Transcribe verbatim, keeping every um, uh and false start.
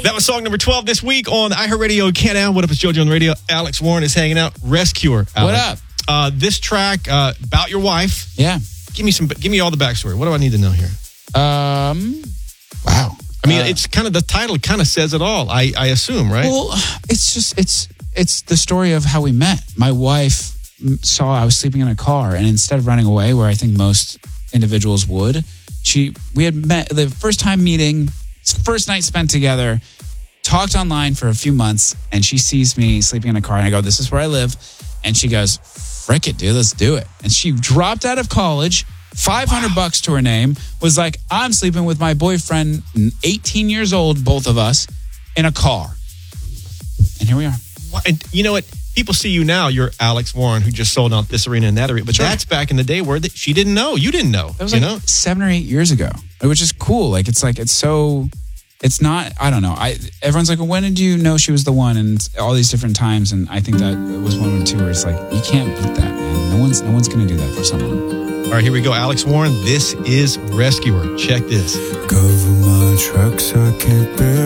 That was song number twelve this week on iHeartRadio Countdown. What up, it's JoJo on the radio. Alex Warren is hanging out. Rescuer. Alex. What up? Uh, this track, uh, about your wife. Yeah. Give me some. Give me all the backstory. What do I need to know here? Um. Wow. I mean, Uh, it's kind of the title kind of says it all. I, I assume, right? Well, it's just it's it's the story of how we met. My wife saw I was sleeping in a car, and instead of running away, where I think most individuals would, she we had met the first time meeting, first night spent together, talked online for a few months, and she sees me sleeping in a car, and I go, "This is where I live," and she goes, "Frick it, dude, let's do it." And she dropped out of college. five hundred wow. bucks to her name, was like, I'm sleeping with my boyfriend, eighteen years old, both of us, in a car. And here we are. And you know what? People see you now, you're Alex Warren, who just sold out this arena and that arena. But sure. That's back in the day where the, she didn't know. You didn't know. That was you like know? seven or eight years ago, which is cool. Like, it's like, it's so, it's not, I don't know. I Everyone's like, well, when did you know she was the one? And all these different times. And I think that was one or two where it's like, you can't beat that, man. No one's, no one's going to do that for someone. All right, here we go. Alex Warren, this is Rescuer. Check this. Cover my tracks, I can't bear